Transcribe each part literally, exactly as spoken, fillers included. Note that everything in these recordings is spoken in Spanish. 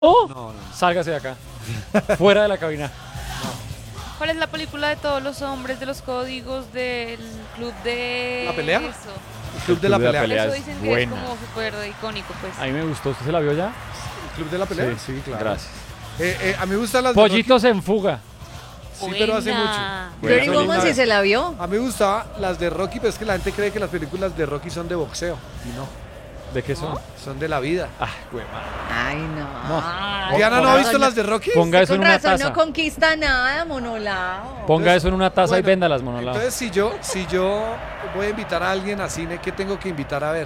Oh, No, no. sálgase de acá. Fuera de la cabina. ¿Cuál es la película de todos los hombres de los códigos del club de... ¿La pelea? Eso, El Club de la Club de la Pelea. Pelea. eso es dicen que buena. es como súper icónico, pues. A mí me gustó. ¿Usted se la vio ya? ¿El Club de la Pelea? Sí, claro. Gracias. Eh, eh, a mí me gustan las de Pollitos en fuga. Rocky. Sí, pero hace mucho. Buena. Buena Pretty Woman película. sí se la vio. A mí me gustaba las de Rocky, pero es que la gente cree que las películas de Rocky son de boxeo. Y no, ¿De qué son? son de la vida. Ah, güey, madre. Ay, no. No. ¿Diana no ha visto las de Rocky? Ponga eso en Con una razón taza. no conquista nada, monolao. Ponga eso en una taza y Bueno, véndalas, monolado. Entonces, si yo, si yo voy a invitar a alguien a cine, ¿qué tengo que invitar a ver?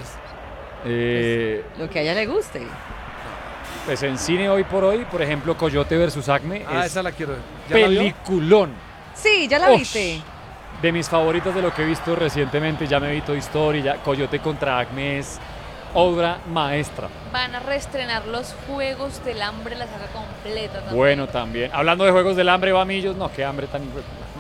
Eh, Lo que a ella le guste. pues en cine hoy por hoy, por ejemplo, Coyote versus Acme Ah, es esa la quiero ver. ¿Ya la vio? peliculón. Sí, ya la Ush. viste. De mis favoritas de lo que he visto recientemente, ya me vi Toy Story, ya Coyote contra Acme es obra maestra. Van a reestrenar los Juegos del Hambre, la saga completa también. Bueno, también. Hablando de juegos del hambre, Bamillos, no, qué hambre tan... No,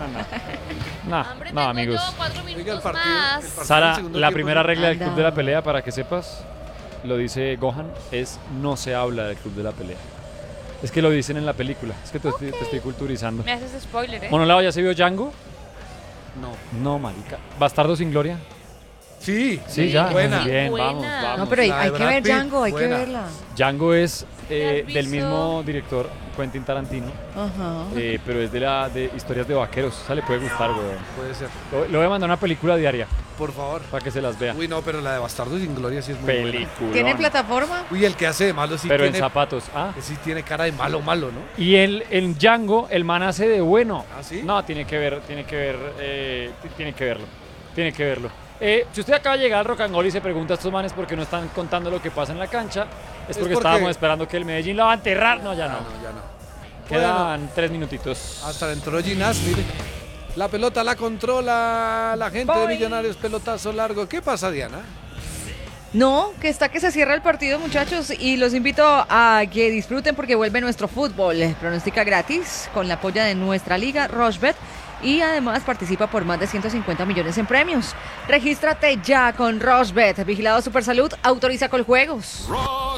no, no, Hambre no, tengo amigos. yo, cuatro Oiga, el minutos partido. más. el partido Sara, del segundo la tiempo, primera ¿no? regla del Anda. Club de la Pelea, para que sepas, lo dice Gohan, es no se habla del Club de la Pelea. Es que lo dicen en la película, es que te, estoy, te estoy culturizando. Me haces spoiler, ¿eh? Monolao, ¿ya se vio Django? No. No, marica. ¿Bastardo sin gloria? Sí, Sí, ya. buena. Muy bien, Buena. vamos, vamos. No, pero hay, La de hay que Brad ver Pitt, Django, hay buena. que verla. Django es eh, ¿Has del visto? mismo director, Quentin Tarantino, Ajá. eh, pero es de la de historias de vaqueros. O sea, le puede gustar, weón. Puede ser. Lo- Le voy a mandar una película diaria Por favor. para que se las vea. Uy, no, pero la de Bastardo sin Gloria sí es muy buena. Película. ¿Tiene plataforma? Uy, el que hace de malo sí Pero en tiene, zapatos. Ah. sí tiene cara de malo, malo, ¿no? Y el, en Django, el man hace de bueno. ¿Ah, sí? No, tiene que ver, tiene que ver, eh, t- tiene que verlo. Tiene que verlo. Eh, si usted acaba de llegar al Rock and Roll y se pregunta a estos manes por qué no están contando lo que pasa en la cancha, es Es porque, porque- estábamos esperando que el Medellín la va a enterrar. No, ya no. Ah, no, ya no. Quedan Bueno, tres minutitos. hasta entró Ginás, mire. La pelota la controla la gente de Millonarios, pelotazo largo. ¿Qué pasa, Diana? No, que está que se cierra el partido, muchachos, y los invito a que disfruten porque vuelve nuestro fútbol. Pronostica gratis con la apoya de nuestra liga, Rochebet, y además participa por más de ciento cincuenta millones en premios. Regístrate ya con Rochebet. Vigilado Supersalud, autoriza con juegos.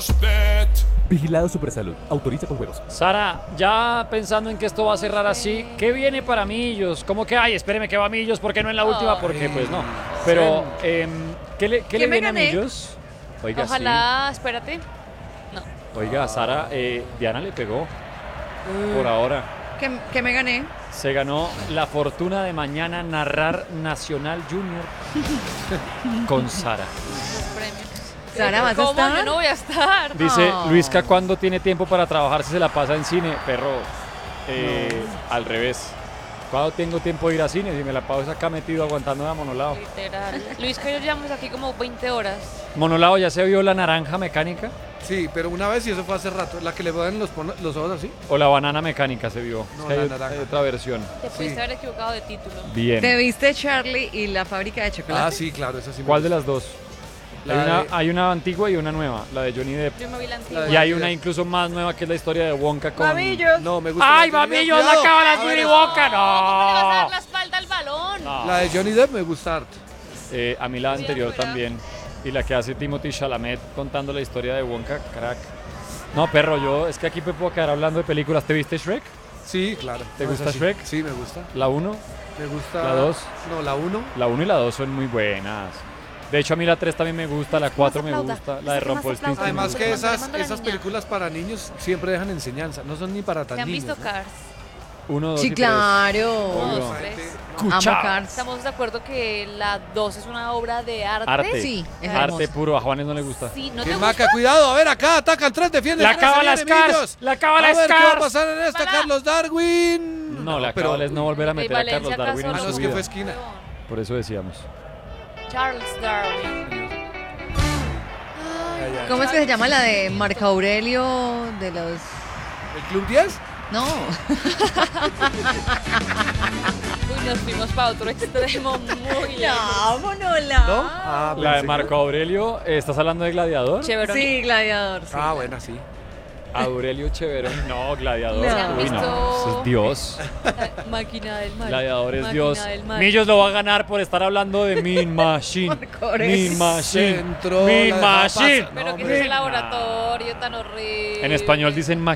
Vigilado Supersalud. Autoriza con juegos. Sara, ya pensando en que esto va a cerrar así, ¿qué viene para Millos? ¿Cómo que, ay, espéreme que va Millos? ¿Por qué no en la última? Porque pues no. Pero, em, ¿qué le, qué ¿Qué le me viene gané? a Millos? Oiga, Ojalá, espérate. No. sí. Oiga, Sara, eh, Diana le pegó. Por ahora. ¿Qué, qué me gané? Se ganó la fortuna de mañana narrar Nacional Junior con Sara. Los premios. Sara, ¿vas a ¿Cómo? estar? Yo no voy a estar. Dice No. Luisca, ¿cuándo tiene tiempo para trabajar si se la pasa en cine? Perro, eh, al revés. ¿Cuándo tengo tiempo de ir a cine? Si me la paso acá metido aguantando a Monolao. Literal. Luis, que yo llevamos aquí como veinte horas. Monolao, ¿ya se vio la naranja mecánica? Sí, pero una vez y eso fue hace rato. La que le ponen los, pon- los ojos así. ¿O la banana mecánica se vio? No, Es que la hay, naranja. hay otra versión. Te pudiste Sí. haber equivocado de título. Bien. ¿Te viste Charlie y la fábrica de chocolate? Ah, sí, claro, esa sí. me ¿Cuál de gusta. las dos? La hay, una, de- hay una antigua y una nueva, la de Johnny Depp. Yo me vi la La antigua. de- Y hay una incluso más nueva que es la historia de Wonka con... No, me gusta. ¡Ay, la de Johnny Depp. mamillos! ¡La Cuidado. cámara A es ver, Willy esa- Wonka! ¿Cómo le vas a dar ¡No! la espalda al balón? No. La de Johnny Depp me gusta harto. Eh, a mí la Bien, anterior fuera. también. Y la que hace Timothy Chalamet contando la historia de Wonka, crack. No, perro, yo es que aquí me puedo quedar hablando de películas. ¿Te viste Shrek? Sí, claro. ¿Te No, gusta esa sí. Shrek? Sí, me gusta. La uno, Me gusta. ¿La dos? No, la uno. la uno y la dos son muy buenas. De hecho, a mí la tres también me gusta, la cuatro me aplauda. gusta, la de Esa que más Rumpelstiltskin. aplauda. me Además gusta. que Le esas, mando a la esas niña. películas para niños siempre dejan enseñanza. No son ni para tan ¿Te han niños. visto ¿no? Cars? Uno, dos Sí, y tres. claro. Obvio. Dos, Esa tres. gente- Amo Cuchao. Cars. Estamos de acuerdo que la dos es una obra de arte. Arte. Sí, es Arte hermosa. puro, a Juanes no le gusta. Sí, no te ¡Qué gusta. maca! ¡Cuidado! A ver, acá atacan tres, defienden La tres, cábala se vienen Scars, Millos. la cábala A ver, ¿qué va a Scars. pasar en esta, Bala. Carlos Darwin? No, la pero- cábala es no volver a Ok, meter a Valencia Carlos Darwin acá en Ah, no, su es solo- que vida. fue esquina. Por eso decíamos. Charles Darwin. ¿Cómo es que se llama la de Marco Aurelio de los... ¿El Club diez? No, Uy, nos fuimos para otro extremo muy lejos. no, Monola. ¿No? Ah, La de pensé Marco Aurelio, ¿estás hablando de Gladiador? Chévere. Sí, Gladiador. sí. que- Ah, buena, sí. Aurelio Cheverón. No, Gladiador. No. ¿Se han Uy, visto no. Eso es Dios. la máquina del mal? Gladiador es Máquina Dios. del mal. Millos lo va a ganar por estar hablando de Mean Machine. Correcto. Mean Machine. Centro, Mean la dejaba Machine. pasar. Pero No, que hombre. es ese laboratorio tan horrible. En español dicen